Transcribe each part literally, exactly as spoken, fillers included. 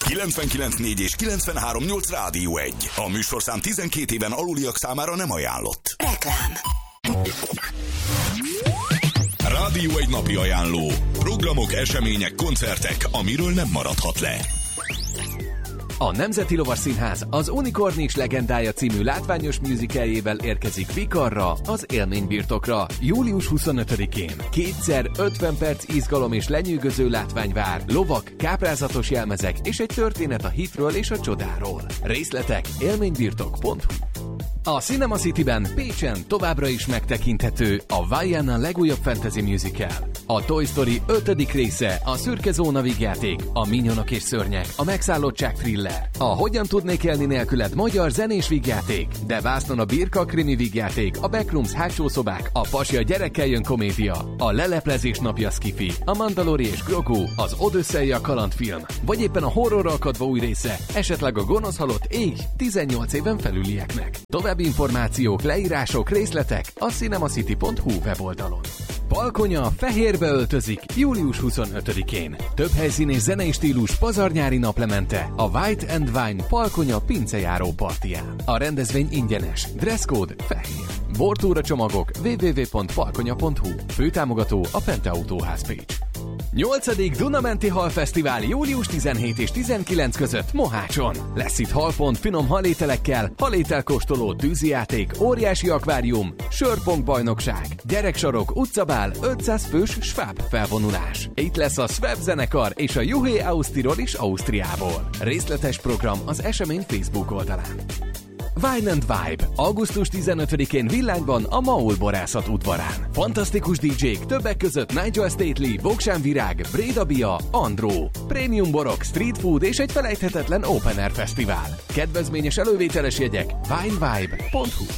kilencvenkilenc négy és kilencvenhárom nyolc Rádió egy. A műsorszám tizenkét éven aluliak számára nem ajánlott. Reklám. Rádió egy napi ajánló. Programok, események, koncertek, amiről nem maradhat le. A Nemzeti Lovasszínház az Unikornis legendája című látványos musicaljével érkezik Vikarra, az élménybirtokra. július huszonötödikén kétszer ötven perc izgalom és lenyűgöző látvány vár, lovak, káprázatos jelmezek és egy történet a hitről és a csodáról. Részletek élménybirtok pont hu. A Cinema Cityben Pécsen továbbra is megtekinthető a Vaiana legújabb fantasy musical. A Toy Story ötödik része, a Szürke Zóna vígjáték, a Minyonok és Szörnyek, a Megszállottság thriller, a Hogyan tudnék élni nélküled magyar zenés vígjáték, de vásznon a Birka krimi vígjáték, a Backrooms hátsó szobák, a Pasi a gyerekkel jön komédia, a Leleplezés napja skifi, a Mandalori és Grogu, az Odüsszei a kalandfilm, vagy éppen a horrorra akadva új része, esetleg a Gonosz halott éj tizennyolc éven felülieknek. További információk, leírások, részletek a cinemacity pont hu weboldalon. Palkonya fehérbe öltözik július huszonötödikén. Több helyszín és zenei stílus pazarnyári naplemente a White and Wine Palkonya pincejáró partiján. A rendezvény ingyenes, dresscode fehér. Bortúra csomagok double-u double-u double-u pont palkonya pont hu. Főtámogató a Pente Autóház Pécs. nyolcadik Dunamenti Halfesztivál július tizenhét és tizenkilenc között Mohácson. Lesz itt halpont finom halételekkel, halételkóstoló, tűzijáték, óriási akvárium, sörpong bajnokság, gyereksarok, utcabál, ötszáz fős Schwab felvonulás. Itt lesz a Schwab zenekar és a Juhé Ausztirol is Ausztriából. Részletes program az esemény Facebook oldalán. Wine and Vibe. augusztus tizenötödikén Villányban a Maul borászat udvarán. Fantasztikus dé dzsék, többek között Nigel Stately, Bogsán Virág, Bréda Bia, Andró. Prémium borok, street food és egy felejthetetlen open air fesztivál. Kedvezményes elővételes jegyek winevibe pont hu.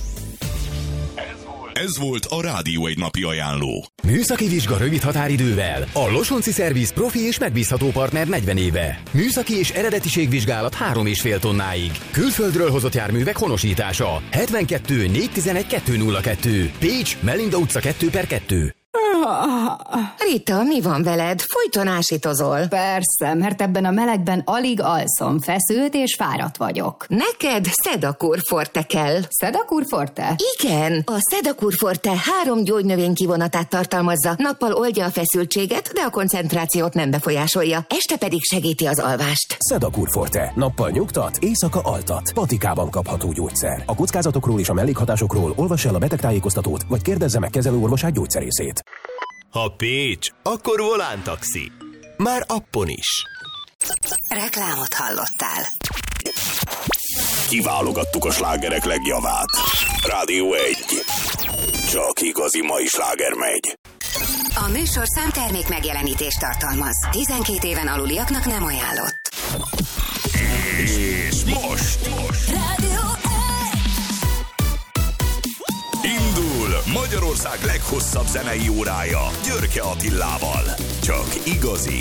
Ez volt a Rádió egy napi ajánló. Műszaki vizsga rövid határidővel. A Losonci Szerviz profi és megbízható partner negyven éve. Műszaki és eredetiségvizsgálat három és fél tonnáig. Külföldről hozott járművek honosítása. hetvenkettő négyszáztizenegy kettőszázkettő. Pécs, Melinda utca kettő per kettő. Rita, mi van veled? Folyton ásítozol. Persze, mert ebben a melegben alig alszom, feszült és fáradt vagyok. Neked Sedakur Forte kell. Sedakur Forte? Igen, a Sedakur Forte három gyógynövény kivonatát tartalmazza. Nappal oldja a feszültséget, de a koncentrációt nem befolyásolja. Este pedig segíti az alvást. Sedakur Forte. Nappal nyugtat, éjszaka altat. Patikában kapható gyógyszer. A kockázatokról és a mellékhatásokról olvass el a betegtájékoztatót, vagy kérdezze meg kezelőorvosát gyógyszerészét. Ha Pécs, akkor Volán taxi. Már appon is. Reklámot hallottál. Kiválogattuk a slágerek legjavát. Rádió egy. Csak igazi mai sláger megy. A műsorszám termék megjelenítést tartalmaz. tizenkét éven aluliaknak nem ajánlott. És most... Rádió Indul Magyarország leghosszabb zenei órája Györke Attilával. Csak igazi